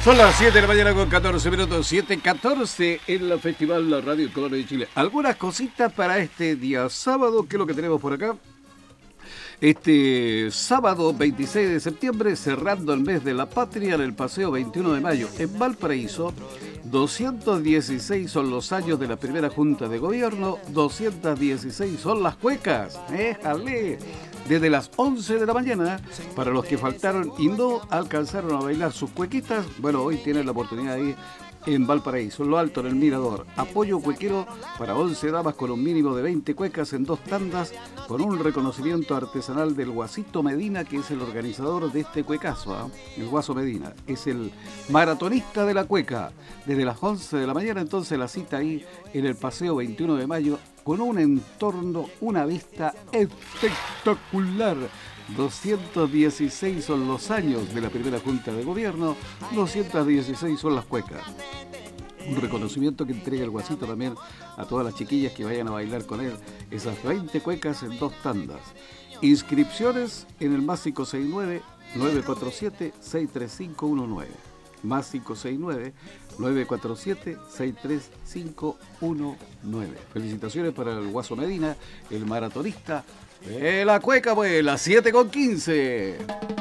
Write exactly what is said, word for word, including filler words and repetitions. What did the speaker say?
Son las siete de la mañana con catorce minutos, siete catorce en la Festival La Radio Color de Chile. Algunas cositas para este día sábado, ¿qué es lo que tenemos por acá? Este sábado veintiséis de septiembre, cerrando el mes de la patria en el Paseo veintiuno de mayo en Valparaíso, doscientos dieciséis son los años de la primera Junta de Gobierno, doscientos dieciséis son las cuecas, ¡éjale! Desde las once de la mañana, para los que faltaron y no alcanzaron a bailar sus cuequitas, bueno, hoy tienen la oportunidad de ir en Valparaíso, en lo alto, en el Mirador. Apoyo cuequero para once damas con un mínimo de veinte cuecas en dos tandas, con un reconocimiento artesanal del Guasito Medina, que es el organizador de este cuecazo, ¿eh? El Guaso Medina, es el maratonista de la cueca. Desde las once de la mañana, entonces, la cita ahí en el Paseo veintiuno de mayo, con un entorno, una vista espectacular. doscientos dieciséis son los años de la primera Junta de Gobierno, doscientos dieciséis son las cuecas. Un reconocimiento que entrega el Guasito también a todas las chiquillas que vayan a bailar con él, esas veinte cuecas en dos tandas. Inscripciones en el más cinco seis nueve, nueve cuatro siete, seis tres cinco uno nueve. Más cinco seis nueve, nueve cuatro siete, seis tres cinco uno nueve. Felicitaciones para el Guaso Medina, el maratonista de la cueca, pues, las siete con quince.